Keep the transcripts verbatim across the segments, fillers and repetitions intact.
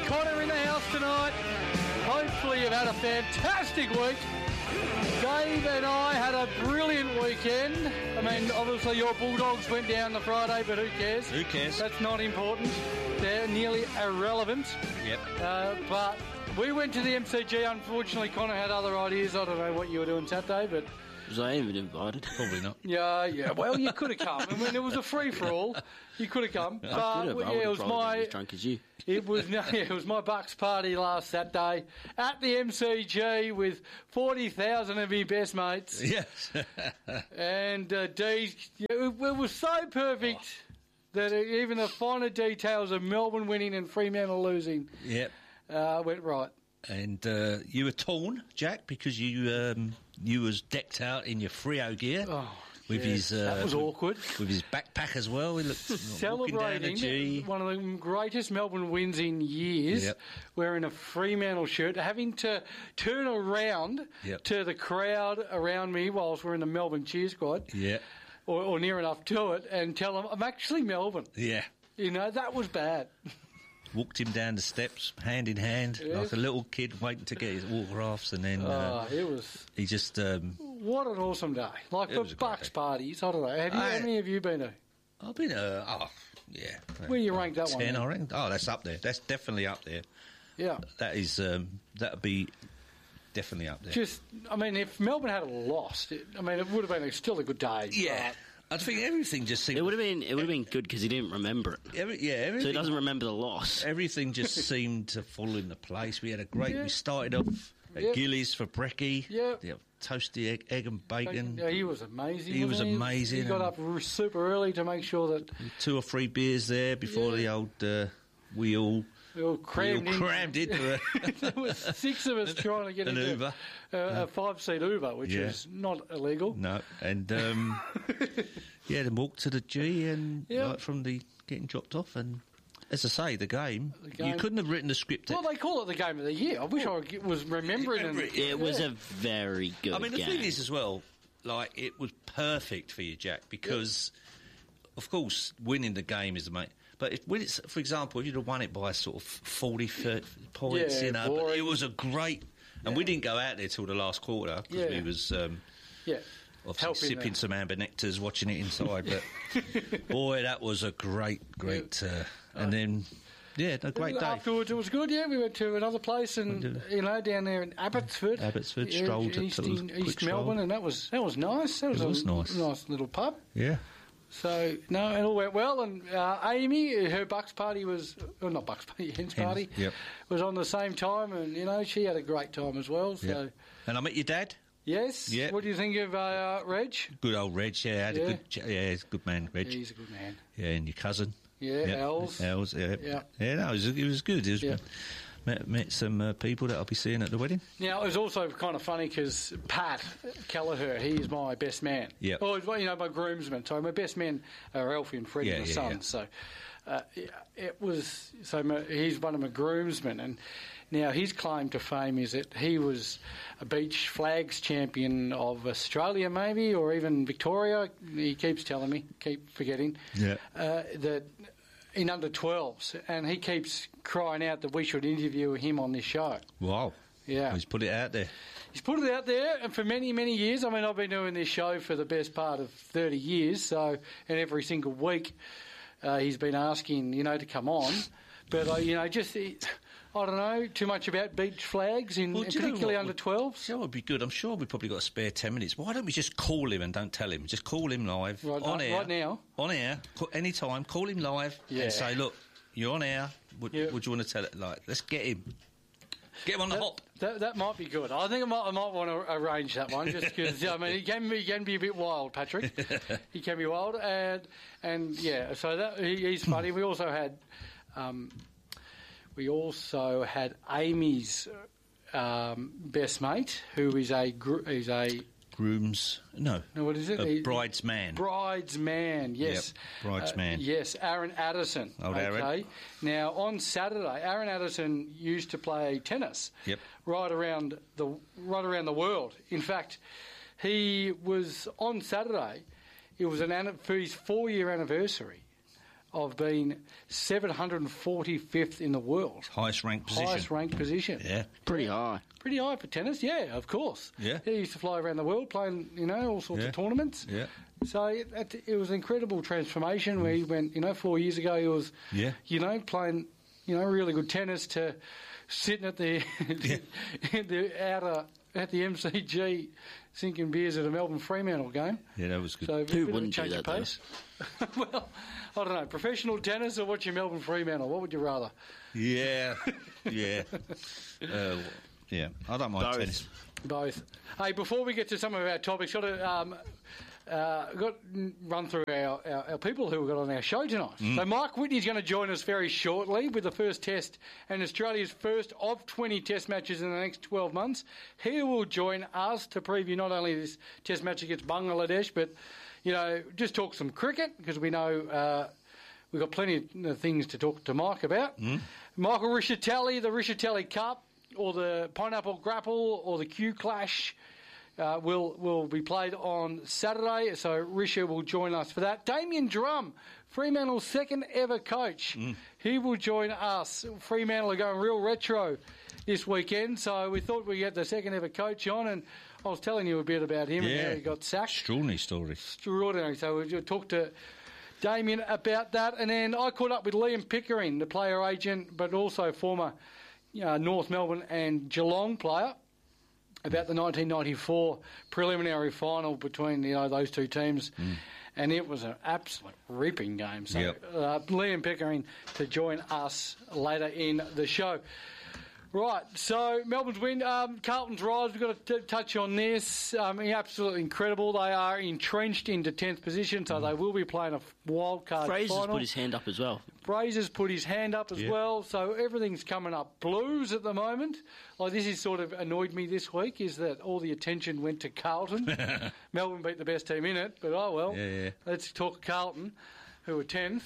Connor in the house tonight. Hopefully you've had a fantastic week. Dave and I had a brilliant weekend. I mean, obviously your Bulldogs went down the Friday, but who cares? Who cares? That's not important. They're nearly irrelevant. Yep. Uh, but we went to the M C G. Unfortunately, Connor had other ideas. I don't know what you were doing Saturday, but... Was I even invited? Probably not. Yeah, yeah. Well, you could have come. I mean, it was a free-for-all. You could have come. I But, could have. I yeah, would it have was probably my... been as drunk as you. It was no, yeah, it was my Bucks party last Saturday at the M C G with forty thousand of my best mates. Yes. And uh, Dee, it, it was so perfect oh. that even the finer details of Melbourne winning and Fremantle losing Yep. uh, went right. And uh, you were torn, Jack, because you um, you was decked out in your Freo gear. Oh. With Yes, his, uh, that was awkward. With his backpack as well. He looked celebrating one of the greatest Melbourne wins in years, yep. wearing a Fremantle shirt, having to turn around yep. to the crowd around me whilst we're in the Melbourne cheer squad, yeah, or, or near enough to it, and tell them I'm actually Melbourne. Yeah, you know that was bad. Walked him down the steps, hand in hand, yes. like a little kid waiting to get his autographs, and then uh, oh, it was. He just um, what an awesome day! Like the Bucks parties, I don't know. Have you, I, how many have you been to? I've been to. Oh, yeah. Where you ranked that ten, one? Ten, I reckon. Oh, that's up there. That's definitely up there. Yeah, that is. Um, that'd be definitely up there. Just, I mean, if Melbourne had lost, it, I mean, it would have been still a good day. Yeah. I think everything just seemed... It would have been It would have been good because he didn't remember it. Every, yeah, everything... So he doesn't remember the loss. Everything just seemed to fall into place. We had a great... Yeah. We started off at yep. Gillies for brekkie. Yep. Yeah. Toasty egg, egg and bacon. Yeah, he was amazing. He was he? amazing. He got up super early to make sure that... Two or three beers there before yeah. the old... Uh, we all... We all crammed, we all crammed in. into it. There was six of us trying to get An into Uber. A, a five-seat Uber, which yeah. is not illegal. No, and um, yeah, then walked to the G and yeah. like, from the getting dropped off, and as I say, the game, the game. You couldn't have written the script. Well, they call it the game of the year. I wish well, I was remembering it. It, it was yeah. a very good. I mean, the game. thing is as well, like it was perfect for you, Jack, because yeah. of course winning the game is the main. But if, when it's, for example, if you'd have won it by sort of forty points, yeah, you know, but it was a great... And yeah. we didn't go out there till the last quarter because yeah. we was um, yeah. obviously sipping there. some amber nectars, watching it inside. But, boy, that was a great, great... Uh, and then, yeah, a great day. Afterwards, it was good, yeah. We went to another place, and you know, down there in Abbotsford. Abbotsford, yeah, strolled East, to in, East Melbourne, and that was that was nice. That was, it was a nice. nice little pub. Yeah. So, no, it all went well, and uh, Amy, her Bucks party was, well, not Bucks party, Hens party, yep. was on the same time, and, you know, she had a great time as well. So, yep. And I met your dad? Yes. Yep. What do you think of uh, Reg? Good old Reg, yeah, had yeah. a good, yeah, he's a good man, Reg. Yeah, he's a good man. Yeah, and your cousin. Yeah, yep. Els. Els, yeah. Yeah, yeah no, it was, it was good. It was yep. Met, met some uh, people that I'll be seeing at the wedding. Now, it was also kind of funny because Pat Kelleher, he's my best man. Yeah. Oh, you know, my groomsman. So my best men are Alfie and Freddie, yeah, my yeah, sons. Yeah. So uh, it was. So my, he's one of my groomsmen, and now his claim to fame is that he was a beach flags champion of Australia, maybe, or even Victoria. He keeps telling me, keep forgetting. Yeah. Uh, that. In under twelves, and he keeps crying out that we should interview him on this show. Wow. Yeah. He's put it out there. He's put it out there, and for many, many years. I mean, I've been doing this show for the best part of thirty years, so, and every single week uh, he's been asking, you know, to come on. But, uh, you know, just, I don't know, too much about beach flags, in, well, particularly under twelves. That would be good. I'm sure we've probably got a spare ten minutes. Why don't we just call him and don't tell him? Just call him live, right, on uh, air. Right now. On air, any time, call him live yeah. and say, look, you're on air. Would, yeah. would you want to tell it? Like, let's get him. Get him on the that, hop. That, that might be good. I think I might, I might want to arrange that one, just because, I mean, he can, be, he can be a bit wild, Patrick. He can be wild. And, and yeah, so that he, he's funny. We also had... Um, We also had Amy's um, best mate, who is a gr- is a groom's no, no, what is it? A bridesman. Bridesman, yes, yep. Bridesman, uh, yes. Aaron Addison. Old okay. Aaron. Now on Saturday, Aaron Addison used to play tennis. Yep. Right around the right around the world. In fact, he was on Saturday. It was an for his four year anniversary of being seven hundred forty-fifth in the world. Highest ranked position. Highest ranked position. Yeah. Pretty high. Pretty high for tennis, yeah, of course. Yeah. He used to fly around the world playing, you know, all sorts Yeah. of tournaments. Yeah. So it, it was an incredible transformation where he went, you know, four years ago he was, Yeah. you know, playing, you know, really good tennis to sitting at the, the outer, at the M C G sinking beers at a Melbourne Fremantle game. Yeah, that was good. So a Who bit of a wouldn't do change of that, though? pace. Well, I don't know, professional tennis or watching Melbourne Fremantle? What would you rather? Yeah. Yeah. uh, yeah. I don't mind Both. tennis. Both. Hey, before we get to some of our topics, got to um, uh, got to run through our, our, our people who we've got on our show tonight. So Mike Whitney's going to join us very shortly with the first test and Australia's first of twenty test matches in the next twelve months. He will join us to preview not only this test match against Bangladesh, but, you know, just talk some cricket because we know uh, we've got plenty of things to talk to Mike about. Mm. Michael Rischitelli, the Rischitelli Cup, or the Pineapple Grapple, or the Q Clash uh, will will be played on Saturday. So Risha will join us for that. Damien Drum, Fremantle's second ever coach, mm. he will join us. Fremantle are going real retro this weekend, so we thought we'd get the second ever coach on, and I was telling you a bit about him Yeah. and how he got sacked. Extraordinary story. Extraordinary. So we'll talk to Damien about that. And then I caught up with Liam Pickering, the player agent, but also former uh, North Melbourne and Geelong player, about the nineteen ninety-four preliminary final between, you know, those two teams. Mm. And it was an absolute ripping game. So Yep. uh, Liam Pickering to join us later in the show. Right, so Melbourne's win. Um, Carlton's rise, we've got to t- touch on this. Um, absolutely incredible. They are entrenched into tenth position, so mm. they will be playing a wild card Fraser's final. put his hand up as well. Fraser's put his hand up as Yeah. well, so everything's coming up Blues at the moment. Like, this has sort of annoyed me this week, is that all the attention went to Carlton. Melbourne beat the best team in it, but oh well. Yeah, yeah. Let's talk Carlton, who are tenth.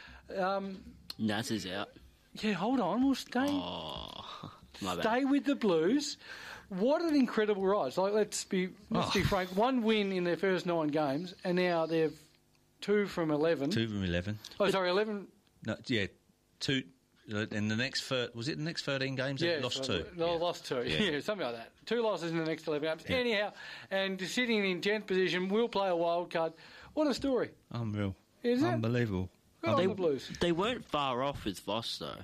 Um, Naz is out. yeah, hold on, we'll stay. Oh, my bad. Stay with the Blues. What an incredible rise! Like, let's be let's Oh. be frank. One win in their first nine games, and now they're two from eleven. Two from eleven. Oh, sorry, eleven. No, yeah, two. uh, In the next thir- was it the next thirteen games? They Yeah, lost so two. They Yeah. lost two. Yeah. Yeah, something like that. Two losses in the next eleven games. Yeah. Anyhow, and sitting in tenth position, will play a wild card. What a story! Unreal. Is it? Unbelievable. Good They, on the Blues. they weren't far off with Voss, though.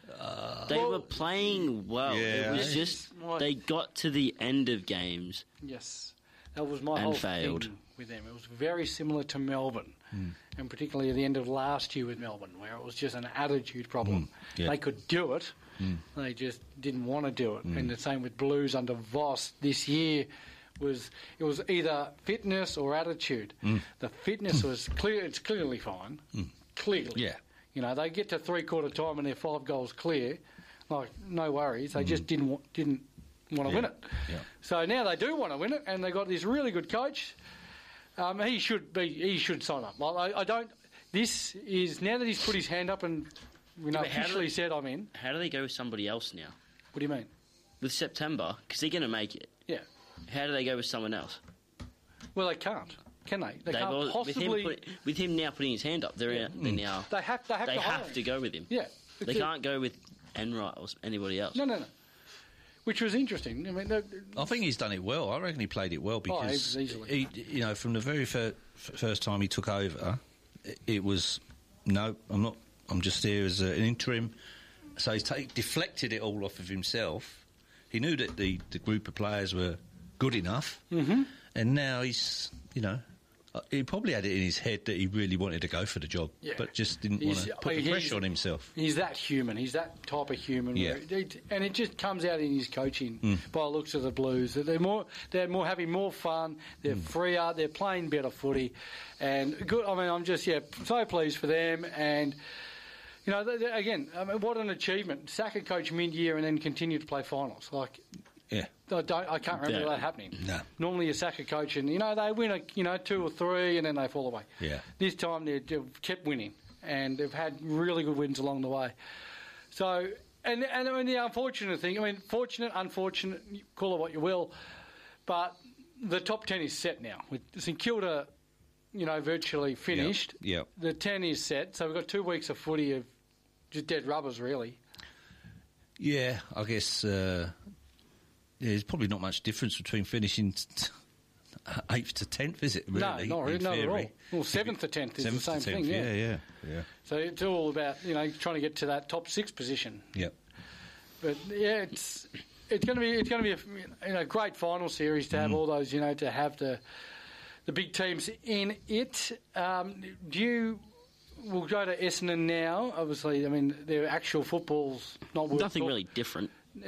they well- were playing well. Yeah. It was just Right. they got to the end of games. Yes, that was my And whole failed. thing with them. It was very similar to Melbourne, and particularly at the end of last year with Melbourne, where it was just an attitude problem. Yeah. They could do it, they just didn't want to do it. And the same with Blues under Voss this year. Was it was either fitness or attitude. The fitness was clear; it's clearly fine, clearly. Yeah. You know, they get to three quarter time and they're five goals clear. Like, no worries. They just didn't wa- didn't want to Yeah. win it. Yeah. So now they do want to win it, and they got this really good coach. Um, he should be. He should sign up. Like, I, I don't. This is now that he's put his hand up and you know but how do officially they- said I'm in. How do they go with somebody else now? What do you mean? With September, because they're going to make it. Yeah. How do they go with someone else? Well, they can't. Can they? They They've can't all- possibly. with, him put, with him now putting his hand up, they're, they're now they have. They have they to. hire have him. to go with him. Yeah. They It's a- can't go with Enright or anybody else. No, no, no. Which was interesting. I mean, they- I think he's done it well. I reckon he played it well because Oh, easily. he, you know, from the very fir- first time he took over, it, it was no, I'm not. I'm just here as a, an interim. So he's take, deflected it all off of himself. He knew that the, the group of players were good enough, mm-hmm. and now he's, you know, uh, he probably had it in his head that he really wanted to go for the job, Yeah. but just didn't want He's- to put the he's- pressure on himself. He's that human. He's that type of human. Yeah. where it- and it just comes out in his coaching Mm. by the looks of the Blues. That They're more, they're more having more fun. They're Mm. freer. They're playing better footy, and good. I mean, I'm just yeah so pleased for them. And you know, they, they- again, I mean, what an achievement! Sack a coach mid-year and then continue to play finals. Like Yeah, I don't, I can't remember Yeah. that happening. No. Normally you sack a coach and, you know, they win, a, you know, two or three and then they fall away. Yeah. This time they've, they've kept winning and they've had really good wins along the way. So, and, and I mean, the unfortunate thing, I mean, fortunate, unfortunate, call it what you will, but the top ten is set now. With St Kilda, you know, virtually finished. Yep. The ten is set, so we've got two weeks of footy of just dead rubbers, really. Yeah, I guess uh, yeah, there's probably not much difference between finishing t- eighth to tenth, is it? Really? No, not, in not at all. theory? Well, seventh to tenth is the Seventh same to tenth, thing. yeah, yeah, yeah. So it's all about, you know, trying to get to that top six position. Yep. But yeah, it's it's going to be it's going to be a you know, great final series to have Mm. all those, you know, to have the the big teams in it. Um, do you? We'll go to Essendon now. Obviously, I mean, their actual football's not worth Nothing talk- really different.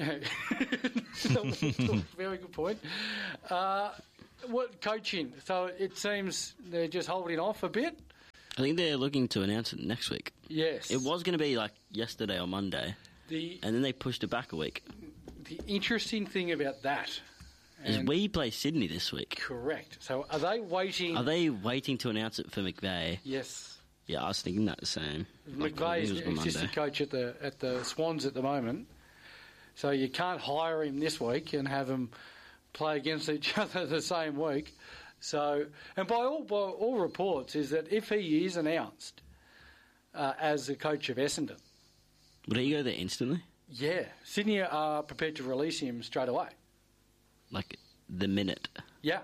Very good point. Uh, what coaching? So it seems they're just holding off a bit. I think they're looking to announce it next week. Yes. It was going to be like yesterday or Monday, the and then they pushed it back a week. the interesting thing about that. Is and- we play Sydney this week. Correct. So are they waiting? Are they waiting to announce it for McVeigh? Yes. Yeah, I was thinking that the same. Like, McVeigh is it was the on Monday. assistant coach at the at the Swans at the moment, so you can't hire him this week and have them play against each other the same week. So, and by all by all reports, is that if he is announced uh, as the coach of Essendon, Would he go there instantly? yeah, Sydney are prepared to release him straight away. Like the minute? Yeah.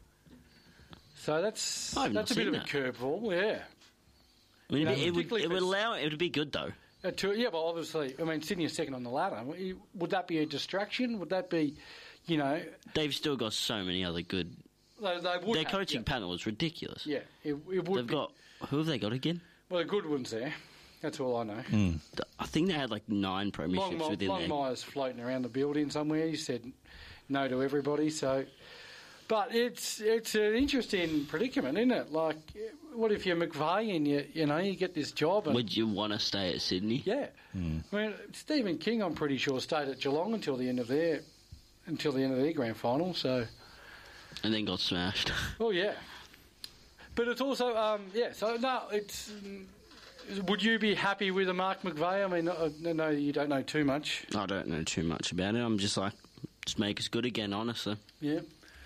So that's I've not that's a bit seen of a that. curveball, yeah. I mean, You know, it, would, particularly it if would it's- allow it would be good though. Uh, to, yeah, but obviously, I mean, Sydney is second on the ladder. Would that be a distraction? Would that be, you know, They've still got so many other good. they, they would Their have, coaching yeah. panel is ridiculous. Yeah, it, it would They've be. got who have they got again? Well, the good ones there. That's all I know. Th- I think they had like nine premierships Long, within there. Longmire's floating around the building somewhere. He said no to everybody. So, but it's it's an interesting predicament, isn't it? Like, what if you're McVeigh and you you know you get this job and Would you want to stay at Sydney? yeah, I mean Stephen King, I'm pretty sure stayed at Geelong until the end of their until the end of their grand final. So. And then got smashed. Well, yeah, but it's also um, yeah. So no, it's. mm, Would you be happy with a Mark McVeigh? I mean, I I know you don't know too much. I don't know too much about it. I'm just like, just make us good again, honestly. Yeah,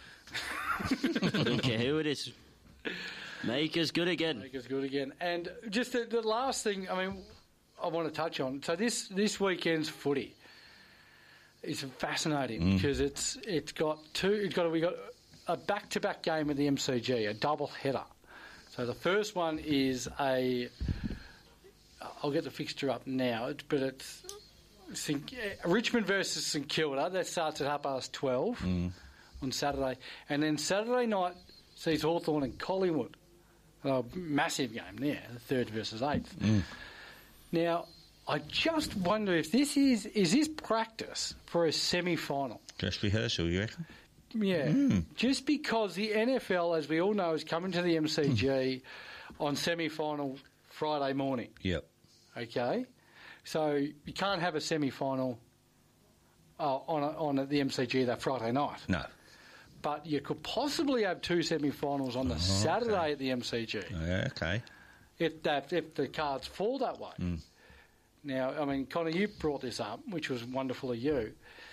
I don't care who it is. Make us good again. make us good again. And just the, the last thing, I mean, I want to touch on. So this this weekend's footy is fascinating because it's it's got two. It's got we got a back to back game at the M C G, a double header. So the first one is a. I'll get the fixture up now, it- but it's St, uh, Richmond versus St Kilda. That starts at half past twelve on Saturday, and then Saturday night sees Hawthorn and Collingwood. A massive game there, the third versus eighth. Now, I just wonder if this is is this practice for a semi-final. Just rehearsal, you reckon? Yeah, just because the N F L, as we all know, is coming to the M C G on semi-final Friday morning. Yep. Okay, so you can't have a semi-final uh, on a, on a, the M C G that Friday night. No. But you could possibly have two semi-finals on the Saturday at the M C G Yeah, okay. if that if the cards fall that way. Now, I mean, Connor, you brought this up, which was wonderful of you.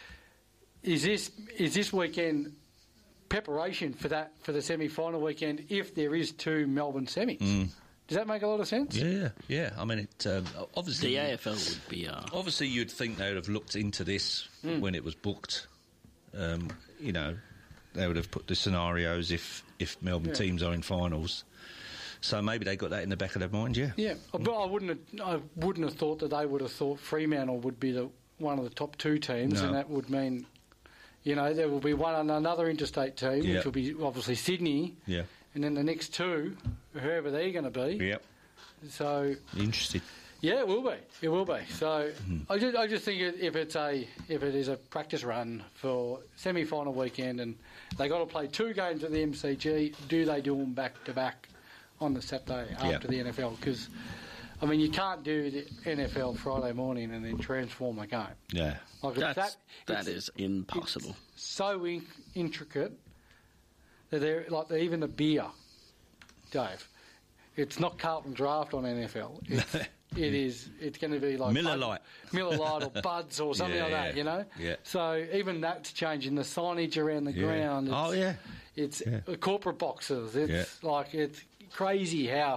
Is this is this weekend preparation for that for the semi-final weekend if there is two Melbourne semis? Does that make a lot of sense? Yeah, yeah. I mean, it um, obviously. The A F L would be. Uh, Obviously, you'd think they would have looked into this when it was booked. Um, you know, they would have put the scenarios if if Melbourne Yeah. teams are in finals. So maybe they got that in the back of their mind. Yeah. Yeah, but I wouldn't have, I wouldn't have thought that they would have thought Fremantle would be the one of the top two teams, No. and that would mean, you know, there will be one another interstate team, Yeah. which will be obviously Sydney, Yeah. and then the next two, whoever they're going to be. Yep. So Interesting. yeah, it will be. It will be. So I just I just think if it's a if it is a practice run for semi-final weekend and they got to play two games at the M C G, do they do them back to back on the Saturday after Yeah. the N F L? Because I mean, you can't do the N F L Friday morning and then transform a game. Yeah. Like it's that's, that that it's is impossible. so in, intricate that they're like they're even the beer, Dave. It's not Carlton Draft on N F L. It's, it is. It's going to be like Miller Bud- Lite. Miller Lite or Buds or something Yeah, like that. yeah. You know. Yeah. So even that's changing. The signage around the Yeah. ground. It's, Oh, yeah. It's Yeah. uh, corporate boxes. It's like it's crazy how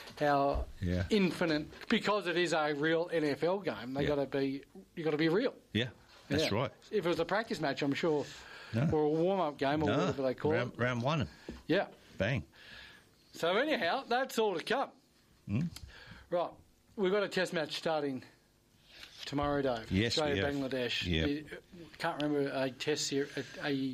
how Yeah. infinite, because it is a real N F L game. They Yeah. got to be you got to be real. Yeah, that's Yeah. right. If it was a practice match, I'm sure, No. or a warm-up game, or No, whatever they call round, it. round one, Yeah. bang. So anyhow, that's all to come. Mm. Right, we've got a test match starting tomorrow, Dave. Yes, we Australia, have. Bangladesh. Yep. We- can't remember a test ser- a, a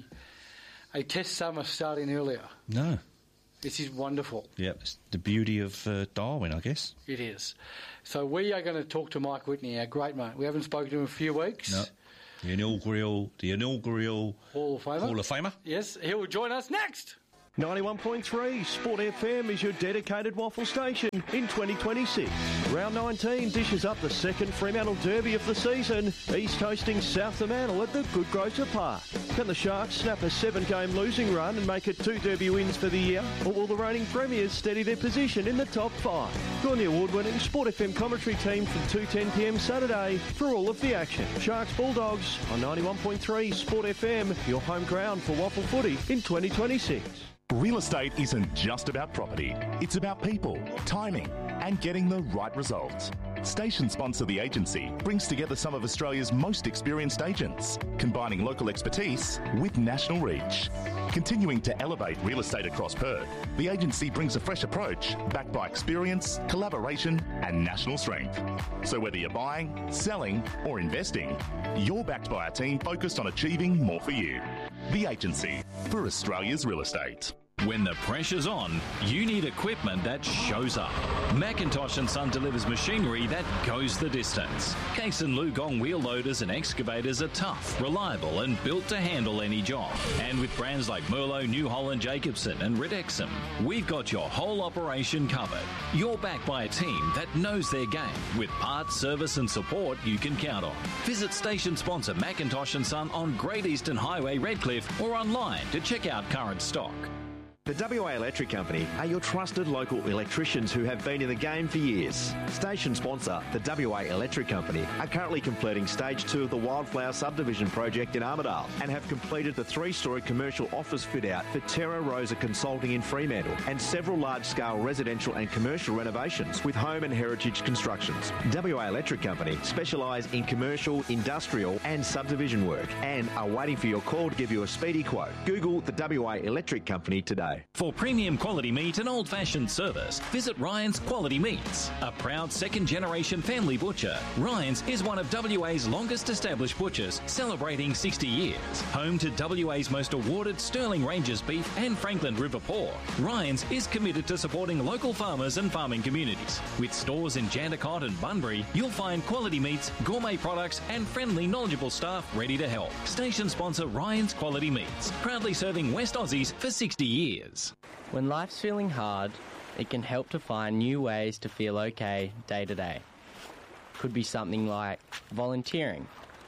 a test summer starting earlier. No. This is wonderful. Yeah, it's the beauty of uh, Darwin, I guess. It is. So we are going to talk to Mike Whitney, our great mate. We haven't spoken to him in a few weeks. No. The inaugural, the inaugural Hall of Famer. Hall of Famer. Yes, he will join us next. ninety-one point three Sport F M is your dedicated waffle station in twenty twenty-six. Round nineteen dishes up the second Fremantle Derby of the season, East hosting South Fremantle at the Good Grocer Park. Can the Sharks snap a seven-game losing run and make it two Derby wins for the year? Or will the reigning premiers steady their position in the top five? Join the award-winning Sport F M commentary team from two ten p m Saturday for all of the action. Sharks Bulldogs on ninety-one point three Sport F M, your home ground for waffle footy in twenty twenty-six. Real estate isn't just about property. It's about people, timing, and getting the right results. Station sponsor The Agency brings together some of Australia's most experienced agents, combining local expertise with national reach. Continuing to elevate real estate across Perth, The Agency brings a fresh approach backed by experience, collaboration, and national strength. So whether you're buying, selling, or investing, you're backed by a team focused on achieving more for you. The Agency, for Australia's real estate. When the pressure's on, you need equipment that shows up. Macintosh and Son delivers machinery that goes the distance. Case and Lugong wheel loaders and excavators are tough, reliable and built to handle any job. And with brands like Merlot, New Holland, Jacobson and Ridexum, we've got your whole operation covered. You're backed by a team that knows their game with parts, service and support you can count on. Visit station sponsor Macintosh and Son on Great Eastern Highway, Redcliffe, or online to check out current stock. The W A Electric Company are your trusted local electricians who have been in the game for years. Station sponsor, the W A Electric Company, are currently completing stage two of the Wildflower subdivision project in Armidale and have completed the three-storey commercial office fit-out for Terra Rosa Consulting in Fremantle and several large-scale residential and commercial renovations with home and heritage constructions. W A Electric Company specialise in commercial, industrial and subdivision work and are waiting for your call to give you a speedy quote. Google the W A Electric Company today. For premium quality meat and old-fashioned service, visit Ryan's Quality Meats. A proud second-generation family butcher, Ryan's is one of W A's longest-established butchers, celebrating sixty years. Home to W A's most awarded Sterling Ranges beef and Franklin River pork, Ryan's is committed to supporting local farmers and farming communities. With stores in Jandakot and Bunbury, you'll find quality meats, gourmet products and friendly, knowledgeable staff ready to help. Station sponsor Ryan's Quality Meats, proudly serving West Aussies for sixty years. When life's feeling hard, it can help to find new ways to feel okay day to day. Could be something like volunteering,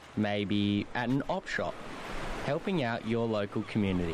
maybe at an op shop, helping out your local community,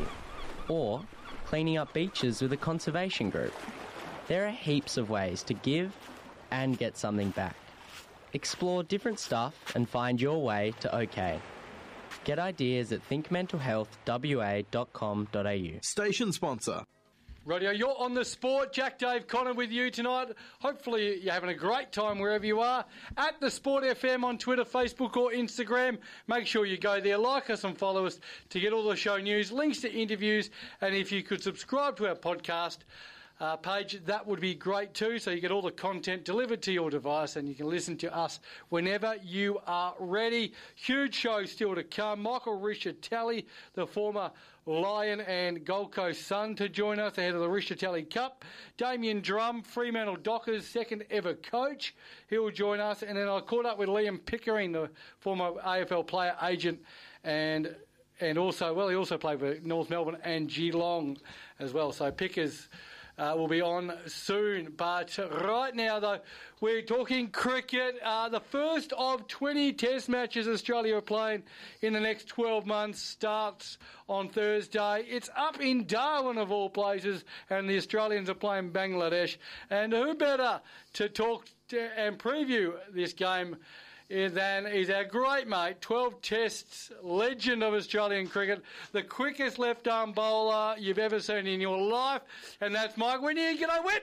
or cleaning up beaches with a conservation group. There are heaps of ways to give and get something back. Explore different stuff and find your way to okay. Get ideas at think mental health w a dot com dot a u. Station sponsor. Radio, you're on the sport. Jack, Dave, Connor with you tonight. Hopefully you're having a great time wherever you are. At the Sport F M on Twitter, Facebook or Instagram. Make sure you go there, like us and follow us to get all the show news, links to interviews, and if you could subscribe to our podcast Uh, page, that would be great too, so you get all the content delivered to your device and you can listen to us whenever you are ready. Huge show still to come. Michael Rischitelli, the former Lion and Gold Coast Sun, to join us ahead of the Rischitelli Cup. Damien Drum, Fremantle Dockers' second ever coach. He will join us. And then I caught up with Liam Pickering, the former A F L player agent, and and also, well, he also played for North Melbourne and Geelong as well. So Pickers Uh, will be on soon. But right now, though, we're talking cricket. Uh, the first of twenty test matches Australia are playing in the next twelve months starts on Thursday. It's up in Darwin, of all places, and the Australians are playing Bangladesh. And who better to talk to and preview this game than is our great mate, twelve tests, legend of Australian cricket, the quickest left-arm bowler you've ever seen in your life, and that's Mike Whitney. G'day, Whit.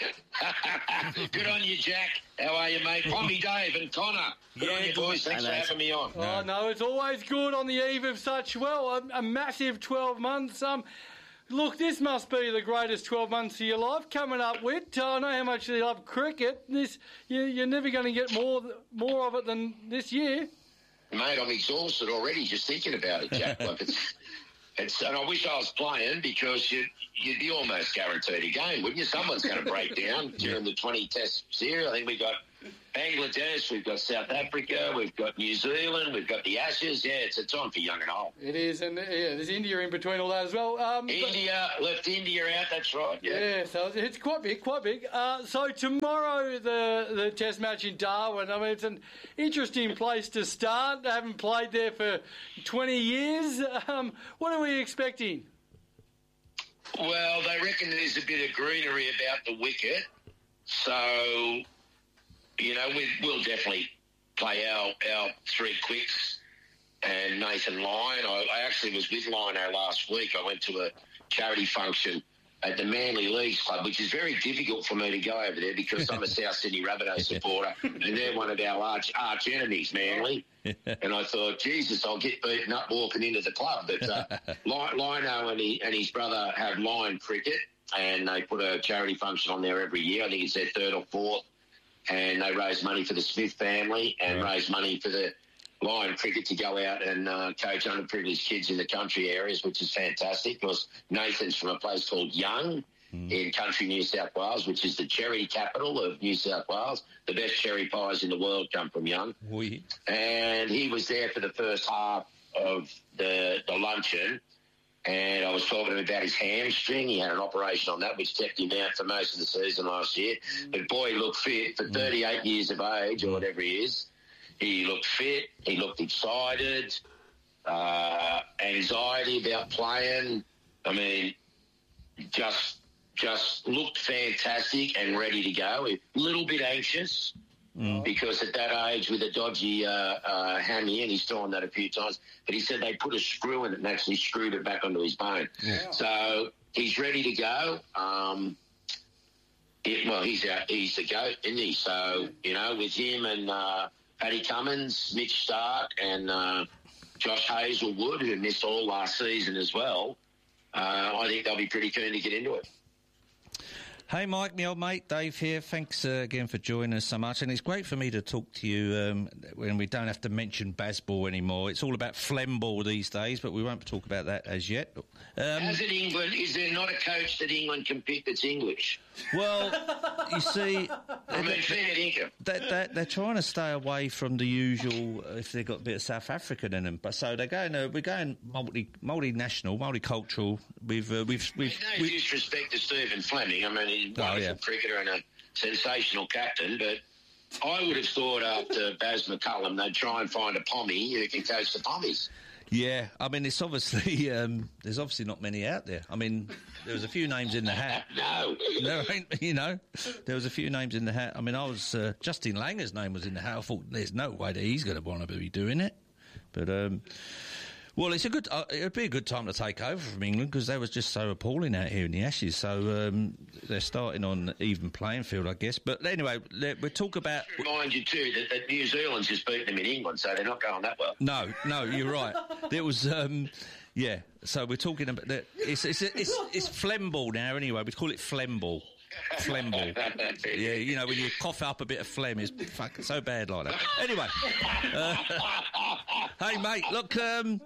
Good on you, Jack. How are you, mate? Pommy, Dave and Connor. Good Yeah, on you, good. boys. Thanks for having me on. Oh, no, it's always good on the eve of such, well, a, a massive twelve months. Um, Look, this must be the greatest twelve months of your life coming up, Whit. I know how much you love cricket. This you, You're never going to get more more of it than this year. Mate, I'm exhausted already just thinking about it, Jack. Like it's, it's, and I wish I was playing because you'd, you'd be almost guaranteed a game, wouldn't you? Someone's going to break down during the twenty test series. I think we got Bangladesh, we've got South Africa, we've got New Zealand, we've got the Ashes. Yeah, it's a time for young and old. It is, and yeah, there's India in between all that as well. Um, India, but, left India out, that's right. Yeah, yeah so it's quite big, quite big. Uh, so tomorrow, the, the test match in Darwin, I mean, it's an interesting place to start. I haven't played there for twenty years. Um, what are we expecting? Well, they reckon there's a bit of greenery about the wicket, so... You know, we, we'll definitely play our, our three quicks and Nathan Lyon. I, I actually was with Lino last week. I went to a charity function at the Manly Leagues Club, which is very difficult for me to go over there because I'm a South Sydney Rabbitohs supporter and they're one of our arch, arch enemies, Manly. And I thought, Jesus, I'll get beaten up walking into the club. But uh, Lino and, he, and his brother have Lion Cricket and they put a charity function on there every year. I think it's their third or fourth. And they raise money for the Smith family and right. raise money for the Lion Cricket to go out and uh, coach underprivileged kids in the country areas, which is fantastic because Nathan's from a place called Young mm. in country New South Wales, which is the cherry capital of New South Wales. The best cherry pies in the world come from Young. Oui. And he was there for the first half of the, the luncheon. And I was talking to him about his hamstring. He had an operation on that, which kept him out for most of the season last year. But, boy, he looked fit. For thirty-eight years of age, or whatever he is, he looked fit. He looked excited. Uh, anxiety about playing. I mean, just just looked fantastic and ready to go. A little bit anxious. Mm. Because at that age with a dodgy uh, uh, hammy, and he's thrown that a few times, but he said they put a screw in it and actually screwed it back onto his bone. Yeah. So he's ready to go. Um, it, well, he's out, he's the GOAT, isn't he? So, you know, with him and uh, Paddy Cummins, Mitch Stark and uh, Josh Hazelwood, who missed all last season as well, uh, I think they'll be pretty keen to get into it. Hey, Mike, my old mate, Dave here. Thanks uh, again for joining us so much. And it's great for me to talk to you um, when we don't have to mention Bazball anymore. It's all about Flemball these days, but we won't talk about that as yet. Um, as in England, is there not a coach that England can pick that's English? Well, you see... I mean, fair income. They, they, they're trying to stay away from the usual, uh, if they've got a bit of South African in them. But so they're going, uh, we're going multi, multinational, multicultural. We've, uh, we've, we've, no we've, disrespect to Stephen Fleming. I mean, he's a wonderful oh, yeah. cricketer and a sensational captain, but I would have thought after Baz McCullum they'd try and find a Pommy who can coach the Pommies. Yeah, I mean, it's obviously um, there's obviously not many out there. I mean, there was a few names in the hat. no, there ain't, you know, there was a few names in the hat. I mean, I was uh, Justin Langer's name was in the hat. I thought there's no way that he's going to want to be doing it, but. Um, Well, it's a good. Uh, it'd be a good time to take over from England because they was just so appalling out here in the Ashes. So um, they're starting on even playing field, I guess. But anyway, we talk about. Remind you too that, that New Zealand's just beaten them in England, so they're not going that well. No, no, you're right. There was, um, yeah. So we're talking about that. It's it's it's, it's Flemball now. Anyway, we call it Flemball. Flemball. Yeah, you know, when you cough up a bit of phlegm, it's fucking so bad like that. Anyway. Uh, hey, mate, look, um,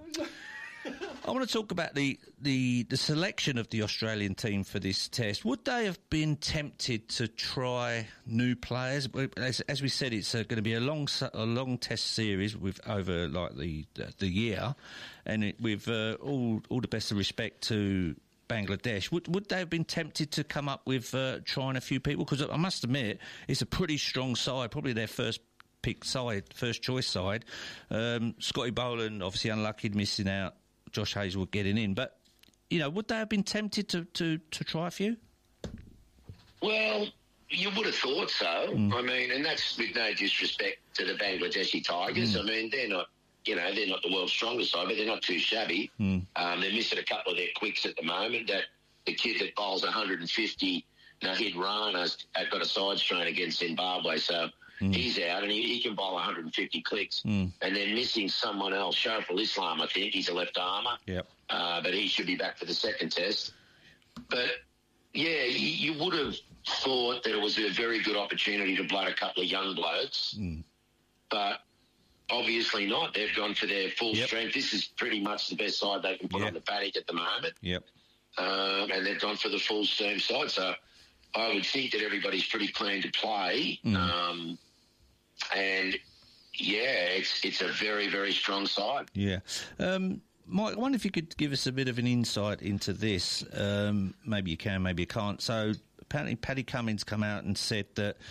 I want to talk about the, the, the selection of the Australian team for this test. Would they have been tempted to try new players? As, as we said, it's uh, going to be a long a long test series with over, like, the the year, and it, with uh, all all the best of respect to Bangladesh. Would would they have been tempted to come up with uh, trying a few people? Because I must admit, it's a pretty strong side, probably their first pick side, first choice side. Um, Scotty Boland, obviously unlucky, missing out. Josh Hazelwood getting in. But, you know, would they have been tempted to, to, to try a few? Well, you would have thought so. Mm. I mean, and that's with no disrespect to the Bangladeshi Tigers. Mm. I mean, they're not, you know, they're not the world's strongest side, but they're not too shabby. Mm. Um, they're missing a couple of their quicks at the moment. That the kid that bowls one hundred fifty, Nahid Rana's got a side strain against Zimbabwe, so mm. he's out, and he, he can bowl one hundred fifty clicks. Mm. And they're missing someone else, Shariful Islam, I think. He's a left armour, Yep. uh, but he should be back for the second test. But, yeah, you, you would have thought that it was a very good opportunity to blood a couple of young blokes, mm. but obviously not. They've gone for their full Yep. strength. This is pretty much the best side they can put Yep. on the paddock at the moment, Yep. um, and they've gone for the full steam side. So I would think that everybody's pretty keen to play, Mm. um, and yeah, it's it's a very very strong side. Yeah. Um, Mike, I wonder if you could give us a bit of an insight into this. Um, maybe you can, maybe you can't. So apparently Paddy Cummins come out and said that